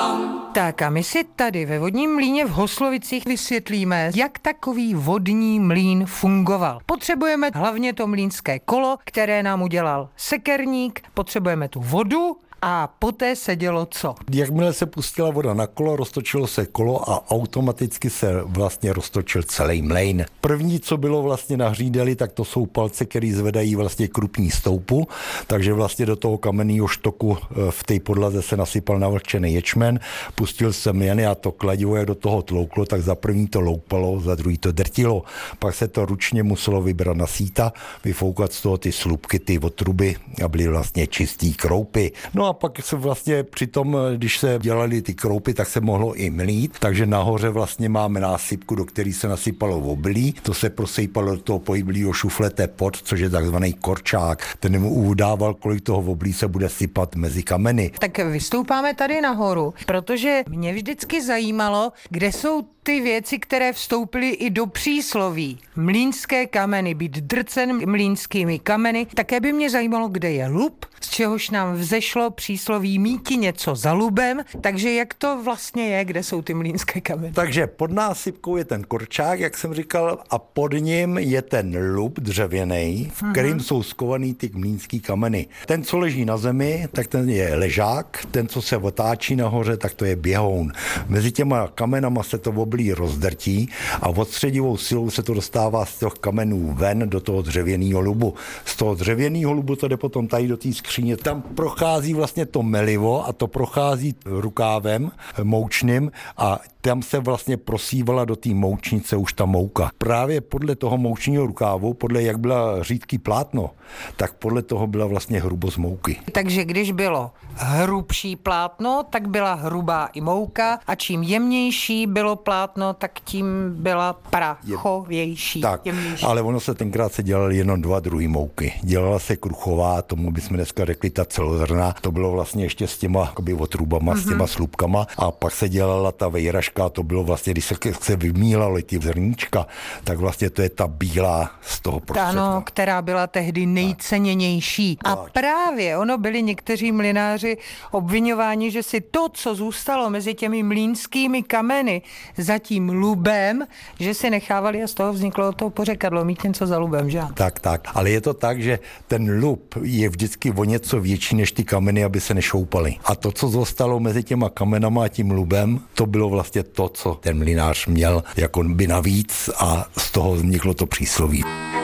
Tak a my si tady ve vodním mlýně v Hoslovicích vysvětlíme, jak takový vodní mlýn fungoval. Potřebujeme hlavně to mlýnské kolo, které nám udělal sekerník, potřebujeme tu vodu a poté se dělo co? Jakmile se pustila voda na kolo, roztočilo se kolo a automaticky se vlastně roztočil celý mlejn. První, co bylo vlastně na hřídeli, tak to jsou palce, které zvedají vlastně krupní stoupu, takže vlastně do toho kamenného štoku v té podlaze se nasypal navlhčený ječmen, pustil se mlýn a to kladivo, jak do toho tlouklo, tak za první to loupalo, za druhý to drtilo. Pak se to ručně muselo vybrat na síta, vyfoukat z toho ty slupky, ty otruby a byly vlastně čistý kroupy. No a pak se vlastně přitom, když se dělali ty kroupy, tak se mohlo i mlít, takže nahoře vlastně máme násypku, do které se nasypalo obilí, to se prosejpalo do toho pohyblího šuflete pod, což je takzvaný korčák. Ten mu udával, kolik toho obilí se bude sypat mezi kameny. Tak vystoupáme tady nahoru, protože mě vždycky zajímalo, kde jsou ty věci, které vstoupily i do přísloví. Mlýnské kameny, být drcen mlýnskými kameny. Také by mě zajímalo, kde je lub, z čehož nám vzešlo přísloví míti něco za lubem. Takže jak to vlastně je, kde jsou ty mlýnské kameny? Takže pod násypkou je ten korčák, jak jsem říkal, a pod ním je ten lub dřevěný, v kterým jsou skovaný ty mlýnský kameny. Ten, co leží na zemi, tak ten je ležák, ten, co se otáčí nahoře, tak to je běhoun. Mezi těma kamenama se to oblí rozdrtí a odstředivou silou se to dostává z těch kamenů ven do toho dřevěného lubu. Z toho dřevěného lubu to jde potom tady do té skříně. Tam prochází vlastně to melivo a to prochází rukávem moučným a tam se vlastně prosívala do té moučnice už ta mouka. Právě podle toho moučního rukávu, podle jak byla řídký plátno, tak podle toho byla vlastně hrubost mouky. Takže když bylo hrubší plátno, tak byla hrubá i mouka a čím jemnější bylo plátno, tak tím byla prachovější. Tak, jemnější. ale ono se tenkrát se dělaly jenom dva druhy mouky. Dělala se kruchová, tomu bychom dneska řekli ta celozrnná, to bylo vlastně ještě s těma otrubama, s těma slupkama a pak se dělala ta vejraška, to bylo vlastně, když se vymílalo ty zrníčka, tak vlastně to je ta bílá z toho prostředka. Ano, která byla tehdy nejcennější. A právě ono byli někteří mlynáři obviňováni, že si to, co zůstalo mezi těmi mlýnskými kameny za tím lubem, že si nechávali a z toho vzniklo to pořekadlo, mít něco za lubem, že? Tak, ale je to tak, že ten lub je vždycky o něco větší než ty kameny, aby se nešoupaly. A to, co zůstalo mezi těma kamenama a tím lubem, to bylo vlastně to, co ten mlynář měl jako by navíc a z toho vzniklo to přísloví.